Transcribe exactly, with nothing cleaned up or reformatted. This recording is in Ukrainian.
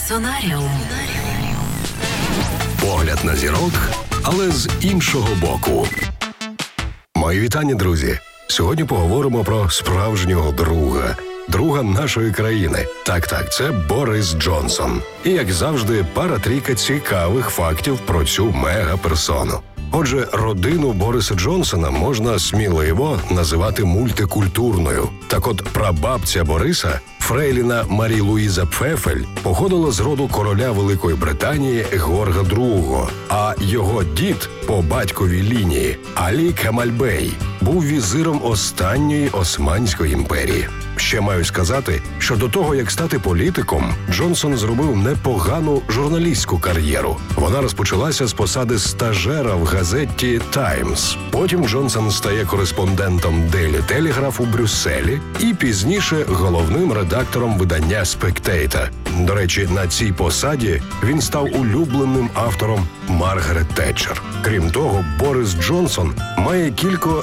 Персонаріум. Погляд на зірок, але з іншого боку. Мої вітання, друзі. Сьогодні поговоримо про справжнього друга. Друга нашої країни. Так-так, це Борис Джонсон. І, як завжди, пара-трійка цікавих фактів про цю мегаперсону. Отже, родину Бориса Джонсона можна сміливо називати мультикультурною. Так от, прабабця Бориса, фрейліна Марі Луїза Пфефель, походила з роду короля Великої Британії Георга другого, а його дід по батьковій лінії Алі Кемаль-бей був візиром останньої Османської імперії. Ще маю сказати, що до того, як стати політиком, Джонсон зробив непогану журналістську кар'єру. Вона розпочалася з посади стажера в газеті «Таймс». Потім Джонсон стає кореспондентом «Дейлі Телеграф» у Брюсселі і пізніше головним редактором видання «Спектейтор». До речі, на цій посаді він став улюбленим автором Маргарет Тетчер. Крім того, Борис Джонсон має кілька